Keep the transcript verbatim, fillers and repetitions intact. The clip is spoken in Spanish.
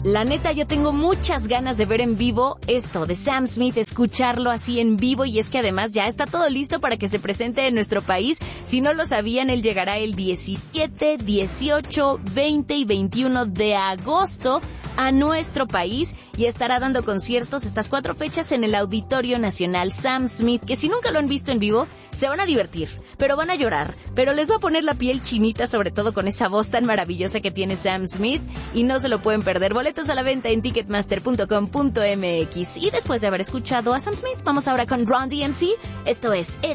La neta, yo tengo muchas ganas de ver en vivo esto de Sam Smith, escucharlo así en vivo, y es que además ya está todo listo para que se presente en nuestro país. Si no lo sabían, él llegará el diecisiete, dieciocho, veinte y veintiuno de agosto a nuestro país y estará dando conciertos estas cuatro fechas en el Auditorio Nacional Sam Smith, que si nunca lo han visto en vivo, se van a divertir, pero van a llorar, pero les va a poner la piel chinita, sobre todo con esa voz tan maravillosa que tiene Sam Smith, y no se lo pueden perder. Boletos a la venta en ticketmaster punto com punto m x. Y después de haber escuchado a Sam Smith, vamos ahora con Run D M C. Esto es It.